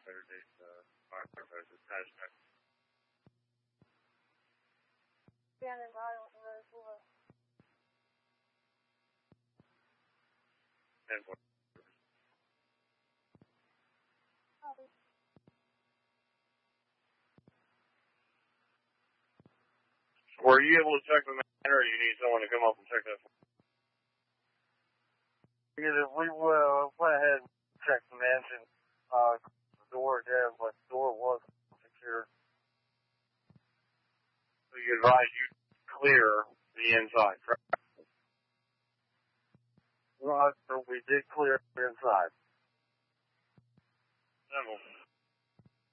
Saturday's firefighters hazmat. And what? Were you able to check the man, or you need someone to come up and check that? Because we went ahead and checked the mansion, the door again, but the door was secured. So you advise you clear the inside, correct? Well, so we did clear the inside. Simple.